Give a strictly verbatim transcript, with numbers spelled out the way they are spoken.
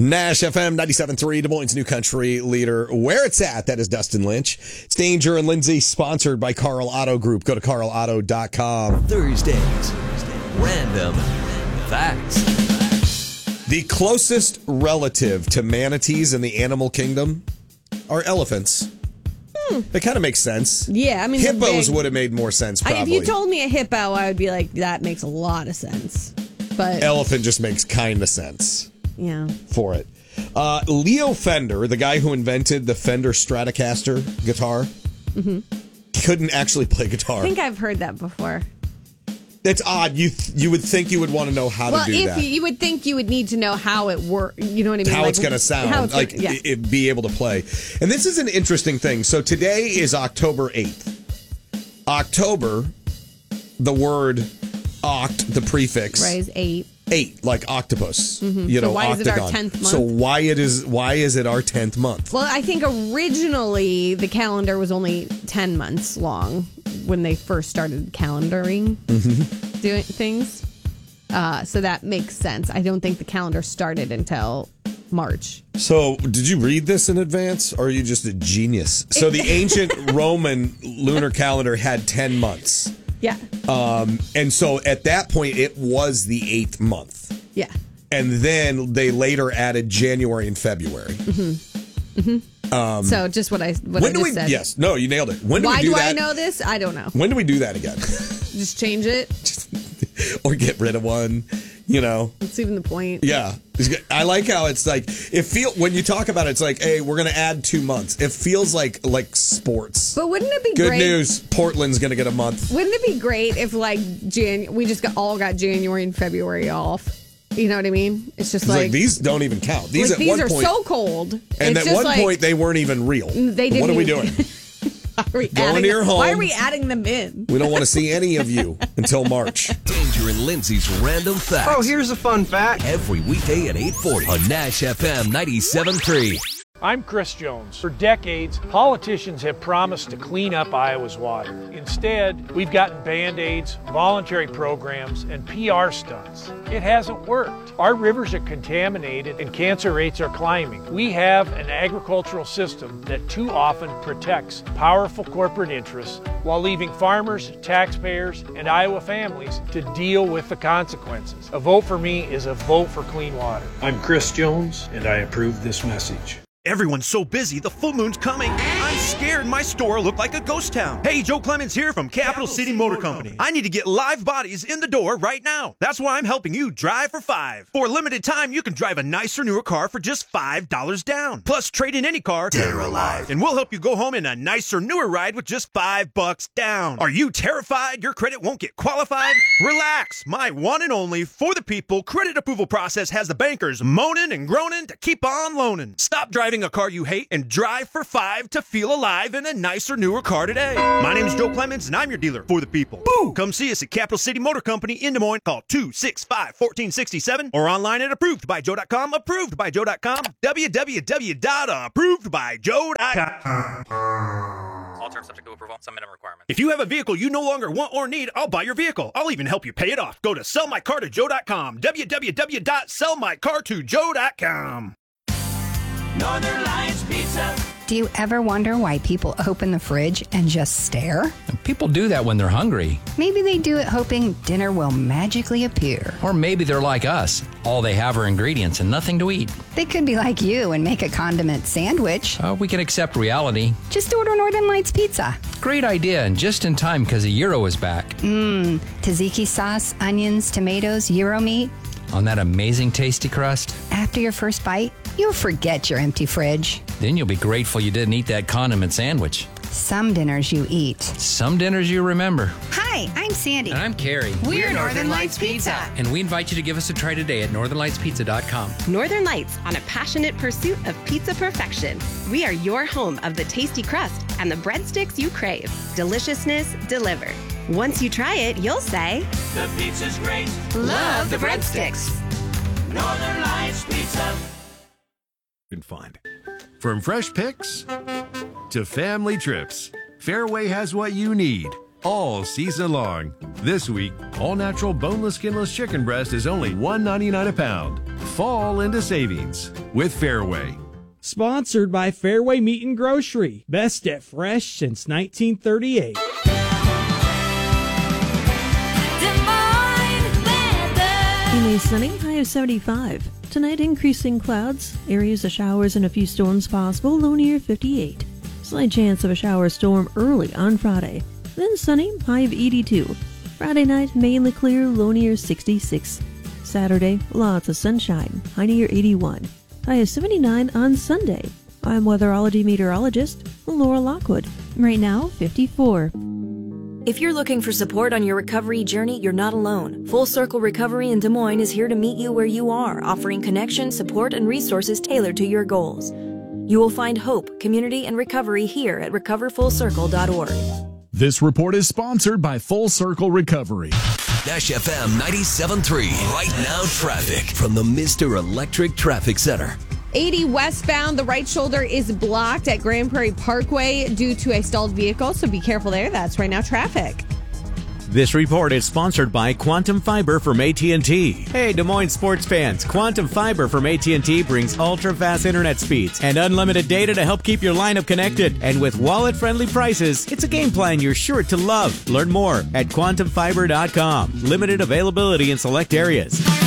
Nash F M ninety-seven point three, Des Moines' new country leader. Where it's at, that is Dustin Lynch. It's Danger and Lindsay, sponsored by Carl Auto Group. Go to carl auto dot com. Thursdays, random facts. The closest relative to manatees in the animal kingdom are elephants. Hmm. That kind of makes sense. Yeah, I mean, hippos big, would have made more sense, probably. I, if you told me a hippo, I would be like, that makes a lot of sense. But elephant just makes kind of sense. Yeah. For it. Uh, Leo Fender, the guy who invented the Fender Stratocaster guitar, mm-hmm. couldn't actually play guitar. I think I've heard that before. It's odd. You th- you would think you would want to know how well, to do if that. You, you would think you would need to know how it works. You know what I mean? How like, it's going to sound. How it's like, gonna, yeah. it, it be able to play. And this is an interesting thing. So today is October eighth. October, the word oct, the prefix. Right, is eight. Eight, like octopus. Mm-hmm. You so know, why octagon. is it our tenth month? So why it is why is it our tenth month? Well, I think originally the calendar was only ten months long when they first started calendaring mm-hmm. doing things. Uh, so that makes sense. I don't think the calendar started until March. So did you read this in advance, or are you just a genius? So the ancient Roman lunar calendar had ten months. Yeah. Um, and so at that point, it was the eighth month. Yeah. And then they later added January and February. Mm-hmm. Mm-hmm. Um, so just what I what when I do just we? said. Yes. No, you nailed it. When do Why we do, do that? I know this? I don't know. When do we do that again? Just change it. Or get rid of one. You know, that's even the point. Yeah, I like how it's like it feel when you talk about it. It's like, hey, we're going to add two months. It feels like like sports. But wouldn't it be good great? news? Portland's going to get a month. Wouldn't it be great if like Jan? We just got, all got January and February off. You know what I mean? It's just it's like, like these don't even count. These like, at these one are point, so cold. And it's at one like, point they weren't even real. They didn't. What are we even, doing? are we Going adding, to your home. Why are we adding them in? We don't want to see any of you until March. Danger and Lindsay's random facts. Oh, here's a fun fact. Every weekday at eight forty on Nash F M ninety-seven point three. I'm Chris Jones. For decades, politicians have promised to clean up Iowa's water. Instead, we've gotten Band-Aids, voluntary programs, and P R stunts. It hasn't worked. Our rivers are contaminated and cancer rates are climbing. We have an agricultural system that too often protects powerful corporate interests while leaving farmers, taxpayers, and Iowa families to deal with the consequences. A vote for me is a vote for clean water. I'm Chris Jones, and I approve this message. Everyone's so busy, the full moon's coming. I'm scared my store will look like a ghost town. Hey, Joe Clemens here from Capital City Motor Company. I need to get live bodies in the door right now. That's why I'm helping you drive for five. For a limited time, you can drive a nicer, newer car for just five dollars down. Plus, trade in any car, dead or alive, and we'll help you go home in a nicer, newer ride with just five bucks down. Are you terrified your credit won't get qualified? Relax. My one and only for the people credit approval process has the bankers moaning and groaning to keep on loaning. Stop driving a car you hate and drive for five to feel alive in a nicer, newer car today. My name's Joe Clemens, and I'm your dealer for the people. Boo! Come see us at Capital City Motor Company in Des Moines. Call two six five, one four six seven or online at approved by joe dot com. approved by joe dot com. w w w dot approved by joe dot com. All terms subject to approval. Some minimum requirements. If you have a vehicle you no longer want or need, I'll buy your vehicle. I'll even help you pay it off. Go to sell my car to joe dot com. w w w dot sell my car to joe dot com. Northern Lights Pizza. Do you ever wonder why people open the fridge and just stare? People do that when they're hungry. Maybe they do it hoping dinner will magically appear. Or maybe they're like us. All they have are ingredients and nothing to eat. They could be like you and make a condiment sandwich. Uh, we can accept reality. Just order Northern Lights Pizza. Great idea, and just in time because a gyro is back. Mmm, tzatziki sauce, onions, tomatoes, gyro meat. On that amazing tasty crust. After your first bite, you'll forget your empty fridge. Then you'll be grateful you didn't eat that condiment sandwich. Some dinners you eat. Some dinners you remember. Hi, I'm Sandy. And I'm Carrie. We're, We're Northern Lights Pizza. And we invite you to give us a try today at northern lights pizza dot com. Northern Lights, on a passionate pursuit of pizza perfection. We are your home of the tasty crust and the breadsticks you crave. Deliciousness delivered. Once you try it, you'll say, the pizza's great. Love the breadsticks. Northern Lights Pizza. Can find. From fresh picks to family trips, Fairway has what you need all season long. This week, all natural boneless, skinless chicken breast is only one ninety-nine a pound. fall into savings with Fairway. Sponsored by Fairway Meat and Grocery. Best at fresh since nineteen thirty-eight. Mainly sunny, high of seventy-five. Tonight, increasing clouds, areas of showers and a few storms possible, low near fifty-eight. Slight chance of a shower or storm early on Friday. Then sunny, high of eighty-two. Friday night, mainly clear, low near sixty-six. Saturday, lots of sunshine, high near eighty-one. High of seventy-nine on Sunday. I'm weatherology meteorologist Laura Lockwood. Right now, fifty-four. If you're looking for support on your recovery journey, you're not alone. Full Circle Recovery in Des Moines is here to meet you where you are, offering connection, support, and resources tailored to your goals. You will find hope, community, and recovery here at recover full circle dot org. This report is sponsored by Full Circle Recovery. Nash F M ninety-seven point three. Right now, traffic from the Mister Electric Traffic Center. eighty westbound, the right shoulder is blocked at Grand Prairie Parkway due to a stalled vehicle, so be careful there. That's right now traffic. This report is sponsored by Quantum Fiber from A T and T. Hey, Des Moines sports fans, Quantum Fiber from A T and T brings ultra-fast internet speeds and unlimited data to help keep your lineup connected. And with wallet-friendly prices, it's a game plan you're sure to love. Learn more at quantum fiber dot com. Limited availability in select areas.